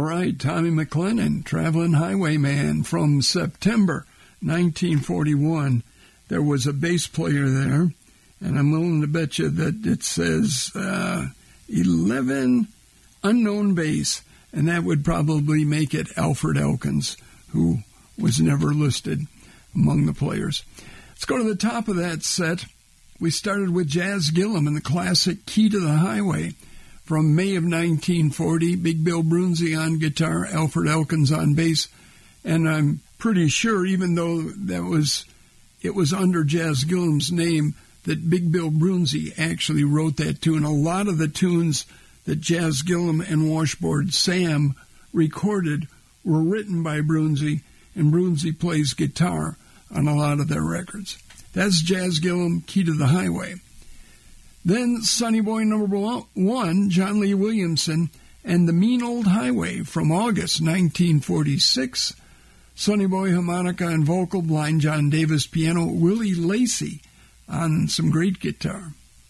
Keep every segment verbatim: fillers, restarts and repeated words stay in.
right, Tommy McLennan, Traveling Highwayman from September nineteen forty-one. There was a bass player there, and I'm willing to bet you that it says uh, eleven unknown bass, and that would probably make it Alfred Elkins, who was never listed among the players. Let's go to the top of that set. We started with Jazz Gillum and the classic Key to the Highway from May of nineteen forty. Big Bill Broonzy on guitar, Alfred Elkins on bass, and I'm pretty sure, even though that was it was under Jazz Gillum's name, that Big Bill Broonzy actually wrote that tune. A lot of the tunes that Jazz Gillum and Washboard Sam recorded were written by Broonzy, and Broonzy plays guitar on a lot of their records. That's Jazz Gillum, Key to the Highway. Then Sonny Boy number one, John Lee Williamson, and The Mean Old Highway from August nineteen forty-six. Sonny Boy harmonica and vocal, Blind John Davis piano, Willie Lacey on some great guitar.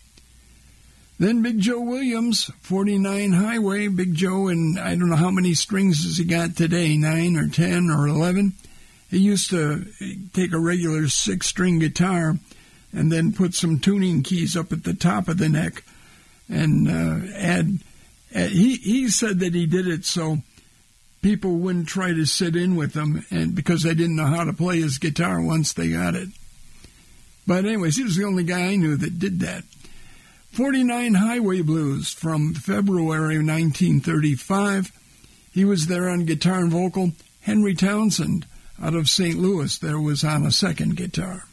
Then Big Joe Williams, forty-nine Highway. Big Joe, and I don't know how many strings has he got today, nine or ten or eleven. He used to take a regular six-string guitar and then put some tuning keys up at the top of the neck and uh, add, add he, he said that he did it so people wouldn't try to sit in with him, and because they didn't know how to play his guitar once they got it. But anyways, he was the only guy I knew that did that. forty-nine Highway Blues from February nineteen thirty-five. He was there on guitar and vocal. Henry Townsend out of Saint Louis there was on a second guitar.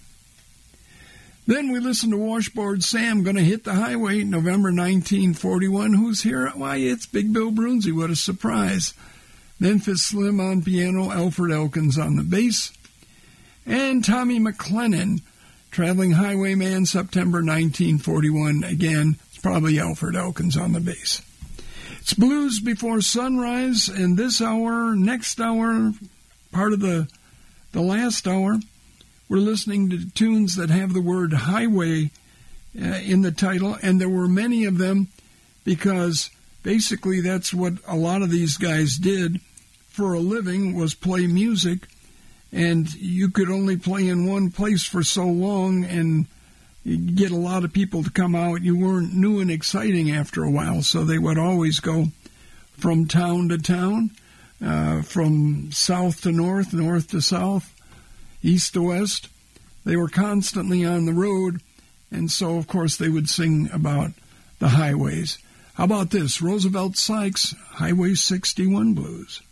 Then we listened to Washboard Sam, Gonna Hit the Highway, November nineteen forty-one. Who's here? Why, it's Big Bill Broonzy. What a surprise. Memphis Slim on piano, Alfred Elkins on the bass. And Tommy McLennan, Traveling Highwayman, September nineteen forty-one. Again, it's probably Alfred Elkins on the bass. It's Blues Before Sunrise, and this hour, next hour, part of the the last hour, we're listening to tunes that have the word highway uh, in the title, and there were many of them because basically that's what a lot of these guys did for a living, was play music, and you could only play in one place for so long and you'd get a lot of people to come out. You weren't new and exciting after a while, so they would always go from town to town, uh, from south to north, north to south, east to west. They were constantly on the road, and so, of course, they would sing about the highways. How about this? Roosevelt Sykes, Highway sixty-one Blues.